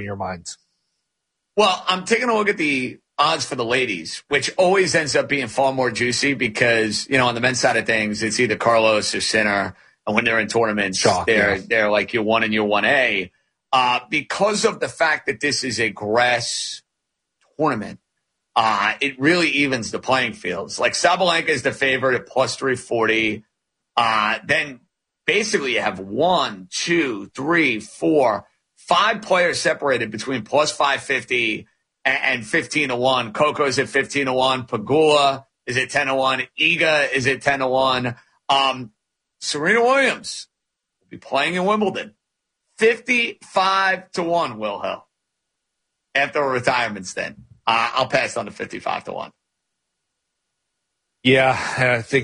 your minds? Well, I'm taking a look at the odds for the ladies, which always ends up being far more juicy because, on the men's side of things, it's either Carlos or Sinner. And when they're in tournaments, they're like year 1 and year 1A. Because of the fact that this is a grass tournament, it really evens the playing fields. Like Sabalenka is the favorite at plus 340. Then basically you have 1, 2, 3, 4, 5 players separated between plus 550 and 15-1. Coco's at 15-1. Pegula is at 10-1. Iga is at 10-1. Serena Williams will be playing in Wimbledon. 55-1, Will Hill. After a retirement stint. I'll pass on the 55-1. Yeah, I think